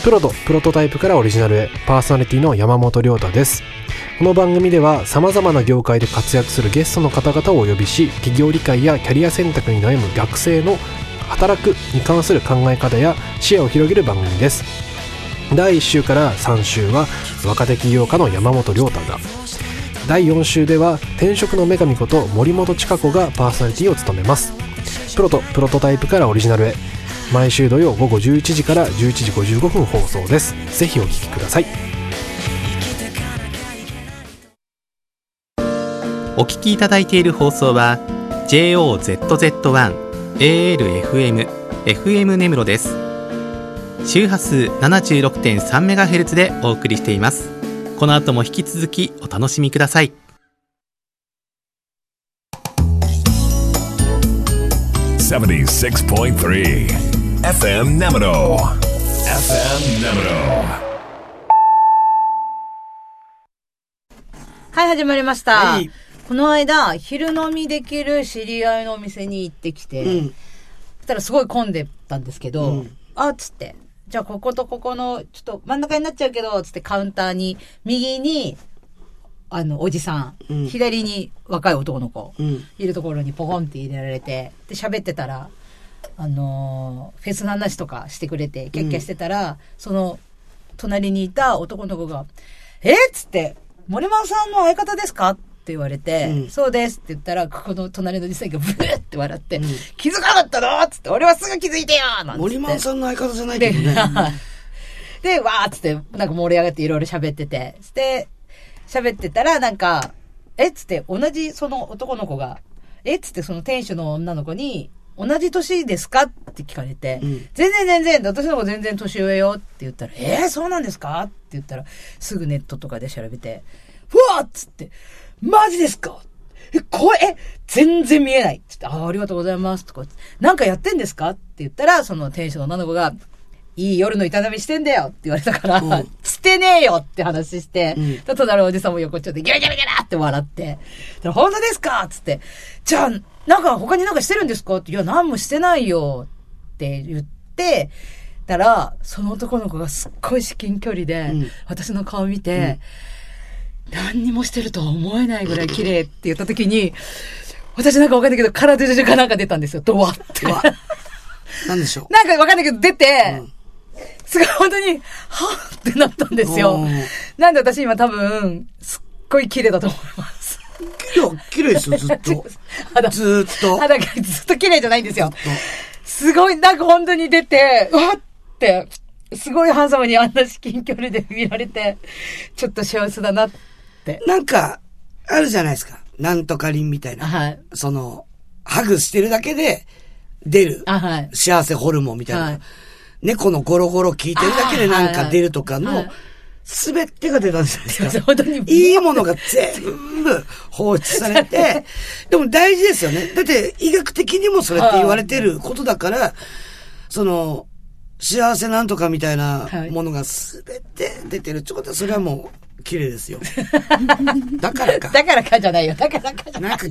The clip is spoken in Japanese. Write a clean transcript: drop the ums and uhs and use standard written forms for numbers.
プロとプロトタイプからオリジナルへ、パーソナリティの山本亮太です。この番組では様々な業界で活躍するゲストの方々をお呼びし、企業理解やキャリア選択に悩む学生の働くに関する考え方や視野を広げる番組です。第1週から3週は若手起業家の山本亮太が、第4週では転職の女神こと森本千佳子がパーソナリティを務めます。プロとプロトタイプからオリジナルへ、毎週土曜午後11時から11時55分放送です。ぜひお聞きください。 お聞きいただいている放送は JOZZ1 ALFM FM 根室です。周波数 76.3MHz でお送りしています。この後も引き続きお楽しみください。 76.3 FM 根室 FM 根室。 はい、始まりました。 はい、 この間昼飲みできる知り合いのお店に行ってきて、そしたらすごい混んでたんですけど、あっつって、じゃあこことここのちょっと真ん中になっちゃうけどつってカウンターに右におじさん、左に若い男の子、いるところにポコンって入れられて、で喋ってたらフェスの話とかしてくれてキャッキャしてたら、その隣にいた男の子がっつって、森松さんの相方ですかって言われて、そうですって言ったら、ここの隣のおじさんがブーって笑って、気づかなかったのつって、俺はすぐ気づいてよなんつって。 森松さんの相方じゃないけどね。 で、わーっつって、なんか盛り上がっていろいろ喋ってて、で、喋ってたら、なんか、つって、同じその男の子が、つってその店主の女の子に、同じ年ですかって聞かれて、全然、私の子全然年上よって言ったら、そうなんですかって言ったら、すぐネットとかで調べて、ふわーっつって、マジですか全然見えないっつって、ありがとうございますとか、なんかやってんですかって言ったら、その店主の女の子が、いい夜の営みしてんだよって言われたから、してねえよって話して、隣のおじさんも横っちょでギャラギャラギャラって笑って、本当ですかっつって、じゃあ、なんか他になんかしてるんですかって、いや、何もしてないよって言って、たら、その男の子がすっごい至近距離で、私の顔見て、何にもしてるとは思えないぐらい綺麗って言った時に、私なんかわかんないけど、体中かなんか出たんですよ。ドワって。 なんでしょう。 なんかわかんないけど出て、すごい本当に、はぁってなったんですよ。なんで私今多分、すっごい綺麗だと思います。 いや、綺麗ですよ、ずっと。ずっと。 肌がずっと綺麗じゃないんですよ。すごい、なんか本当に出て、うわって、すごいハンサムにあんな至近距離で見られて、ちょっと幸せだなって。 なんか、あるじゃないですか。なんとかリンみたいな。 はい。 ハグしてるだけで出る。 はい。 幸せホルモンみたいな。 はい、 猫のゴロゴロ聞いてるだけでなんか出るとかの、すべてが出たんじゃないですか。 本当に。 いいものが全部放出されて、でも大事ですよね。だって医学的にもそれって言われてることだから、幸せなんとかみたいなものがすべて出てるってことは、それはもう綺麗ですよ。だからか。 だからかじゃないよ。だからかじゃない。 なんか